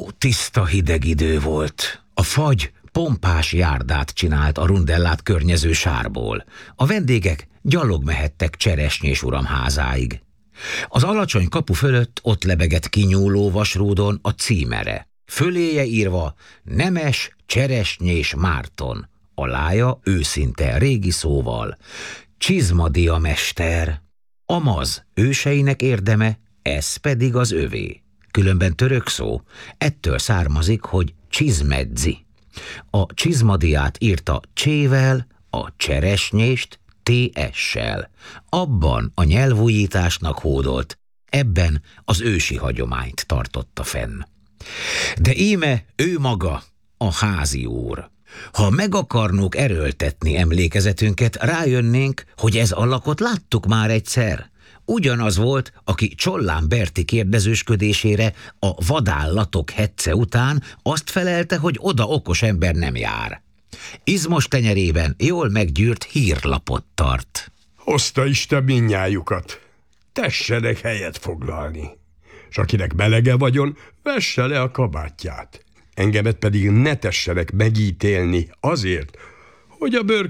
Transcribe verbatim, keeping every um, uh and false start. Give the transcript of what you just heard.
tiszta hideg idő volt. A fagy pompás járdát csinált a rundellát környező sárból. A vendégek gyalog mehettek Cseresnyés uram házáig. Az alacsony kapu fölött ott lebegett kinyúló vasrúdon a címere. Föléje írva Nemes Cseresnyés Márton. Alája őszinte régi szóval Csizmadia mester. Amaz őseinek érdeme, ez pedig az övé. Különben török szó, ettől származik, hogy csizmedzi. A csizmadiát írta csével, a cseresnyést té essel. Abban a nyelvújításnak hódolt, ebben az ősi hagyományt tartotta fenn. De íme ő maga, a házi úr. Ha meg akarnunk erőltetni emlékezetünket, rájönnénk, hogy ez a lakot láttuk már egyszer. Ugyanaz volt, aki Csollán Berti kérdezősködésére a vadállatok hetce után azt felelte, hogy oda okos ember nem jár. Izmos tenyerében jól meggyűrt hírlapot tart. Hozta Isten mindnyájukat. Tessenek helyet foglalni. S akinek melege vagyon, vesse le a kabátját. Engemet pedig ne tessenek megítélni azért, hogy a bőr